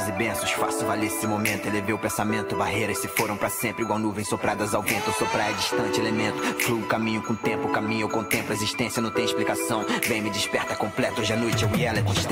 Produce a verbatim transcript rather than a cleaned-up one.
graças e bênçãos. Faço valer esse momento, elevei o pensamento. Barreiras se foram pra sempre, igual nuvens sopradas ao vento. Eu sou praia distante, elemento. Fluo caminho com o tempo, caminho eu contemplo. A existência não tem explicação. Vem, me desperta completo. Hoje à noite eu e ela é constante.